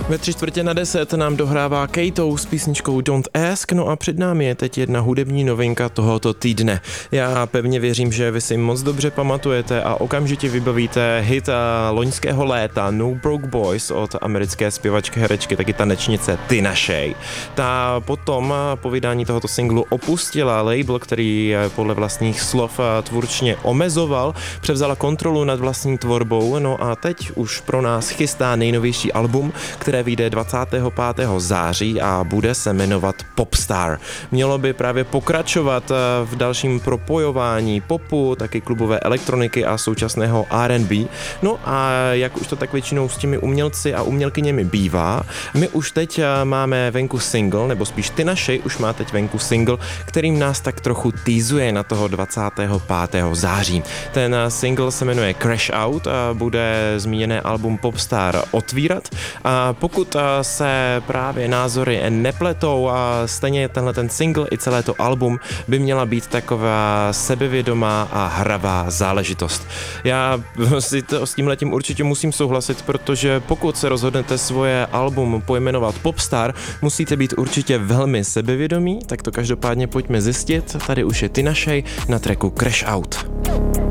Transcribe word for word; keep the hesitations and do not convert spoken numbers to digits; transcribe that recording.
Ve tři čtvrtě na deset nám dohrává Kato s písničkou Don't Ask, no a před námi je teď jedna hudební novinka tohoto týdne. Já pevně věřím, že vy si moc dobře pamatujete a okamžitě vybavíte hit loňského léta No Broke Boys od americké zpěvačky, herečky, taky tanečnice Tina Shea. Ta potom po vydání tohoto singlu opustila label, který podle vlastních slov tvůrčně omezoval, převzala kontrolu nad vlastní tvorbou, no a teď už pro nás chystá nejnovější album, které vyjde dvacátého pátého září a bude se jmenovat Popstar. Mělo by právě pokračovat v dalším propojování popu, taky klubové elektroniky a současného R and B. No a jak už to tak většinou s těmi umělci a umělkyněmi bývá, my už teď máme venku single, nebo spíš Tina Shea už má teď venku single, kterým nás tak trochu teasuje na toho dvacátého pátého září. Ten single se jmenuje Crash Out a bude zmíněné album Popstar otvírat. A pokud se právě názory nepletou, a stejně tenhle ten single i celé to album by měla být taková sebevědomá a hravá záležitost. Já si to s tímhletím určitě musím souhlasit, protože pokud se rozhodnete svoje album pojmenovat Popstar, musíte být určitě velmi sebevědomí, tak to každopádně pojďme zjistit. Tady už je Tina Shea na tracku Crash Out.